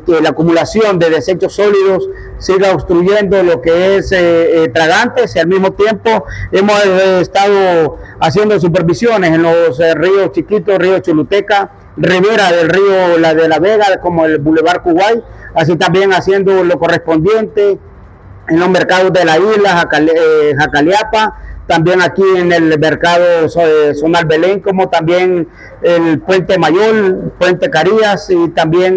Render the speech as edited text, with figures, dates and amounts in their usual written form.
que la acumulación de desechos sólidos siga obstruyendo lo que es tragantes, y al mismo tiempo hemos estado haciendo supervisiones en los ríos chiquitos, río Choluteca, ribera del río La de la Vega, como el Boulevard Kuwait, así también haciendo lo correspondiente en los mercados de la isla, Jacaliapa, también aquí en el mercado zonal Belén, como también el Puente Mayor, Puente Carías y también